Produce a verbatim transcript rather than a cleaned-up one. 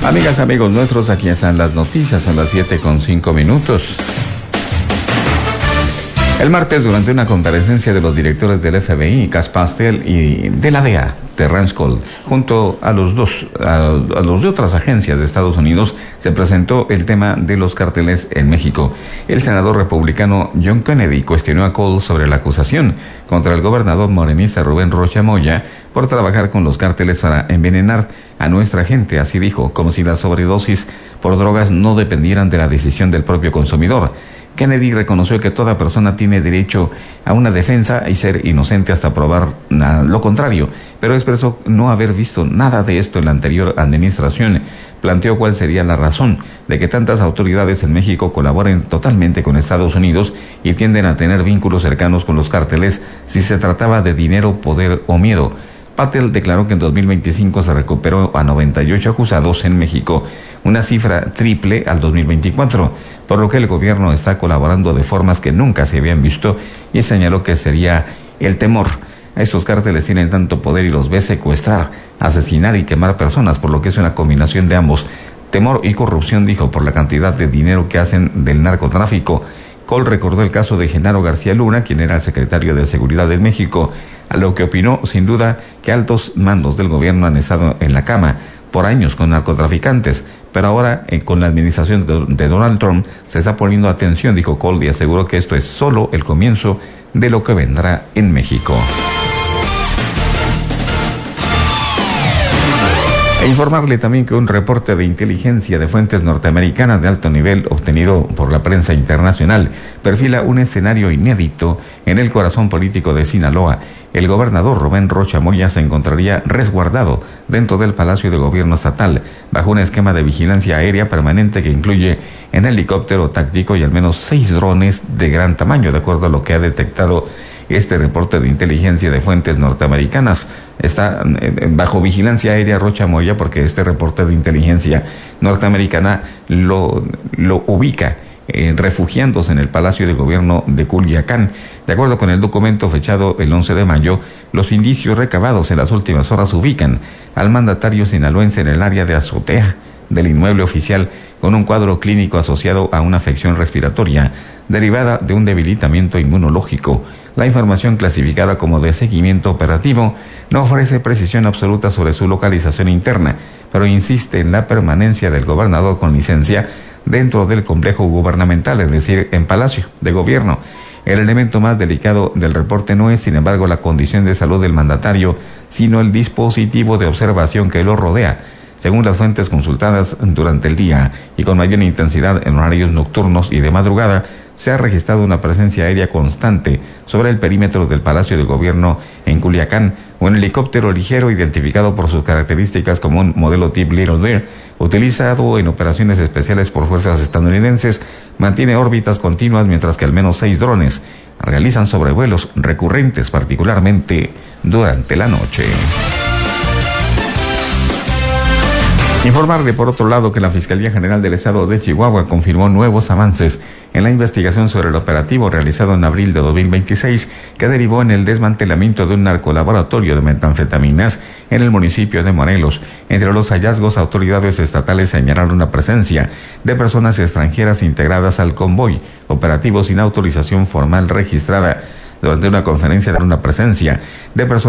Amigas, amigos nuestros, aquí están las noticias, son las siete con cinco minutos. El martes, durante una comparecencia de los directores del F B I, Cass Patel, y de la D E A, Terrence Cole, junto a los dos, a, a los de otras agencias de Estados Unidos, se presentó el tema de los cárteles en México. El senador republicano John Kennedy cuestionó a Cole sobre la acusación contra el gobernador morenista Rubén Rocha Moya por trabajar con los cárteles para envenenar a nuestra gente, así dijo, como si las sobredosis por drogas no dependieran de la decisión del propio consumidor. Kennedy reconoció que toda persona tiene derecho a una defensa y ser inocente hasta probar lo contrario, pero expresó no haber visto nada de esto en la anterior administración. Planteó cuál sería la razón de que tantas autoridades en México colaboren totalmente con Estados Unidos y tienden a tener vínculos cercanos con los cárteles si se trataba de dinero, poder o miedo. Patel declaró que en dos mil veinticinco se recuperó a noventa y ocho acusados en México, una cifra triple al dos mil veinticuatro, por lo que el gobierno está colaborando de formas que nunca se habían visto, y señaló que sería el temor. A estos cárteles tienen tanto poder y los ve secuestrar, asesinar y quemar personas, por lo que es una combinación de ambos. Temor y corrupción, dijo, por la cantidad de dinero que hacen del narcotráfico. Cole recordó el caso de Genaro García Luna, quien era el secretario de Seguridad de México, a lo que opinó, sin duda, que altos mandos del gobierno han estado en la cama por años con narcotraficantes, pero ahora eh, con la administración de, de Donald Trump se está poniendo atención, dijo Cole, y aseguró que esto es solo el comienzo de lo que vendrá en México. E informarle también que un reporte de inteligencia de fuentes norteamericanas de alto nivel obtenido por la prensa internacional perfila un escenario inédito en el corazón político de Sinaloa. El gobernador Rubén Rocha Moya se encontraría resguardado dentro del Palacio de Gobierno Estatal bajo un esquema de vigilancia aérea permanente que incluye un helicóptero táctico y al menos seis drones de gran tamaño, de acuerdo a lo que ha detectado este reporte de inteligencia de fuentes norteamericanas. Está bajo vigilancia aérea Rocha Moya porque este reporte de inteligencia norteamericana lo, lo ubica eh, refugiándose en el Palacio de Gobierno de Culiacán. De acuerdo con el documento fechado el once de mayo, los indicios recabados en las últimas horas ubican al mandatario sinaloense en el área de azotea del inmueble oficial con un cuadro clínico asociado a una afección respiratoria derivada de un debilitamiento inmunológico. La información clasificada como de seguimiento operativo no ofrece precisión absoluta sobre su localización interna, pero insiste en la permanencia del gobernador con licencia dentro del complejo gubernamental, es decir, en Palacio de Gobierno. El elemento más delicado del reporte no es, sin embargo, la condición de salud del mandatario, sino el dispositivo de observación que lo rodea. Según las fuentes consultadas durante el día y con mayor intensidad en horarios nocturnos y de madrugada, se ha registrado una presencia aérea constante sobre el perímetro del Palacio de Gobierno en Culiacán. Un helicóptero ligero identificado por sus características como un modelo Tip Little Bear, utilizado en operaciones especiales por fuerzas estadounidenses, mantiene órbitas continuas, mientras que al menos seis drones realizan sobrevuelos recurrentes, particularmente durante la noche. Informarle, por otro lado, que la Fiscalía General del Estado de Chihuahua confirmó nuevos avances en la investigación sobre el operativo realizado en abril de dos mil veintiséis, que derivó en el desmantelamiento de un narcolaboratorio de metanfetaminas en el municipio de Morelos. Entre los hallazgos, autoridades estatales señalaron la presencia de personas extranjeras integradas al convoy operativo sin autorización formal registrada. Durante una conferencia de una presencia de personas